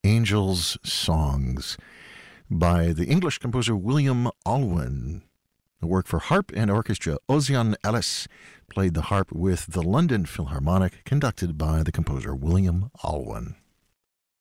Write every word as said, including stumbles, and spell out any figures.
Angels' Songs by the English composer William Alwyn. A work for harp and orchestra. Ozian Ellis played the harp with the London Philharmonic, conducted by the composer William Alwyn.